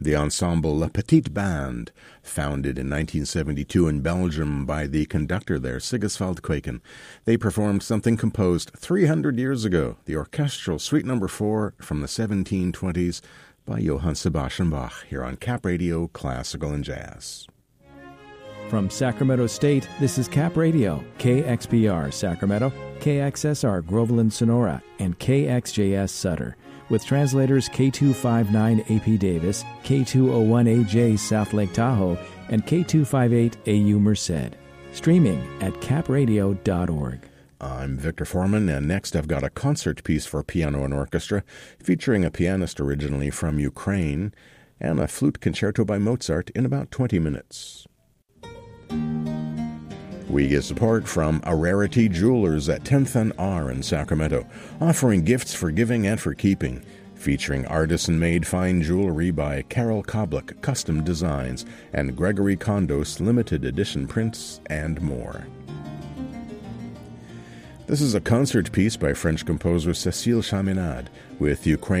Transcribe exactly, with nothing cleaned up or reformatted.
The ensemble La Petite Bande, founded in nineteen seventy-two in Belgium by the conductor there, Sigisvald Kweken. They performed something composed three hundred years ago, the orchestral Suite Number four from the seventeen twenties by Johann Sebastian Bach, here on Cap Radio Classical and Jazz. From Sacramento State, this is Cap Radio, K X P R Sacramento, K X S R Groveland Sonora, and K X J S Sutter, with translators K two fifty-nine A P Davis, K two oh one A J South Lake Tahoe, and K two fifty-eight A U Merced. Streaming at cap radio dot org. I'm Victor Foreman, and next I've got a concert piece for piano and orchestra, featuring a pianist originally from Ukraine, and a flute concerto by Mozart in about twenty minutes. We get support from A Rarity Jewelers at tenth and R in Sacramento, offering gifts for giving and for keeping, featuring artisan-made fine jewelry by Carol Koblik Custom Designs and Gregory Kondos limited edition prints and more. This is a concert piece by French composer Cécile Chaminade with Ukraine